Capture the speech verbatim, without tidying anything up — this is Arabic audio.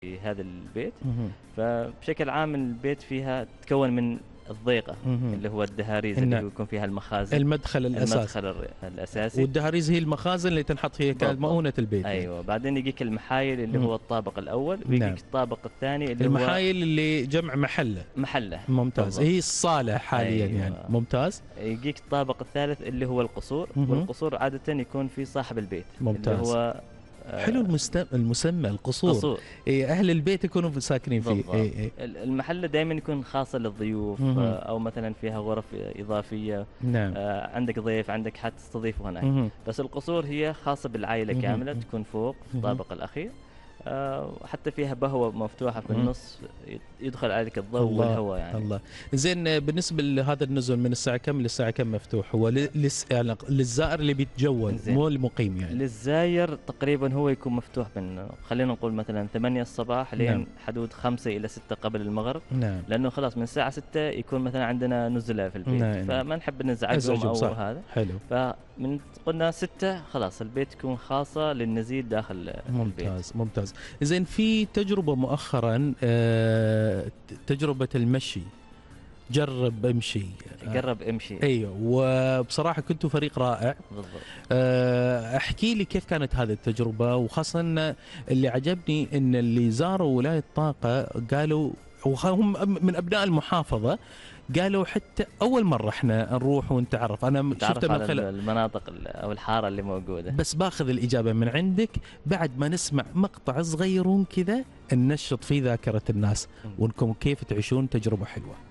في هذا البيت. مهم. فبشكل عام البيت فيها تتكون من الضيقة مهم. اللي هو الدهاريز إن- اللي هو يكون فيها المخازن، المدخل الاساسي، المدخل الر- الأساسي. والدهاريز هي المخازن اللي تنحط فيها بالضبط. كمؤونة البيت. أيوة، بعدين يجيك المحايل اللي مم. هو الطابق الأول، ويجيك نعم. الطابق الثاني اللي المحايل اللي جمع محله. هو محلة. ممتاز. بالضبط. هي الصالة حاليا. أيوة. يعني ممتاز. يجيك الطابق الثالث اللي هو القصور. مهم. والقصور عادة يكون في صاحب البيت ممتاز. اللي هو آه، حلو المست... المسمى القصور. قصور. إيه، اهل البيت يكونوا ساكنين فيه. بالضبط. إيه إيه. ال- المحل دائما يكون خاصة للضيوف، مهم. آه، او مثلا فيها غرف اضافية. نعم. آه، عندك ضيف، عندك حد تستضيفه هناك. مهم. بس القصور هي خاصة بالعائلة مهم. كاملة، تكون فوق في مهم. الطابق الأخير. آه، وحتى فيها بهوة مفتوحة في مهم. النص، يدخل عليك الضوء الله. والهواء يعني. الله. زين، بالنسبة لهذا النزل من الساعة كم للساعة كم مفتوح؟ هو ل... لس... يعني للزائر اللي بيتجول، زين. مو المقيم يعني. للزاير تقريبا هو يكون مفتوح من خلينا نقول مثلا ثمانية الصباح لين نعم. حدود خمسة إلى ستة قبل المغرب. نعم. لأنه خلاص من الساعة ستة يكون مثلا عندنا نزلاء في البيت. نعم. فما نحب نزعجهم أزعجهم، أو صح. هذا. حلو. فمن قلنا ستة خلاص البيت يكون خاصة للنزيل داخل البيت. ممتاز ممتاز. زين، في تجربة مؤخرا، آه، تجربة المشي. جرب امشي. جرب امشي. ايوه، وبصراحة كنتوا فريق رائع. بالضبط. آه، احكي لي كيف كانت هذه التجربة، وخاصة إن اللي عجبني ان اللي زاروا ولاية طاقة قالوا، وهم من ابناء المحافظة، قالوا حتى اول مرة احنا نروح ونتعرف. انا تعرف شفت من على خلال، المناطق ال- أو الحارة اللي موجودة. بس باخذ الإجابة من عندك بعد ما نسمع مقطع صغيرون كذا ننشط في ذاكرة الناس، م. وانكم كيف تعيشون تجربة حلوة.